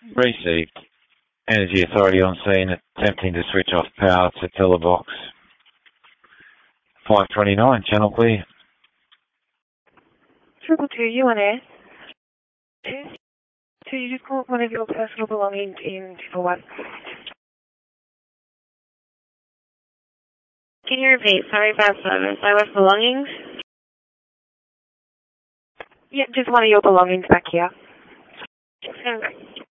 Received. Energy Authority on scene attempting to switch off power to Telebox. 529, channel clear. 222, you on air. So you just called one of your personal belongings in for what? Can you repeat? Sorry, bad service. I left belongings? Yeah, just one of your belongings back here. Okay.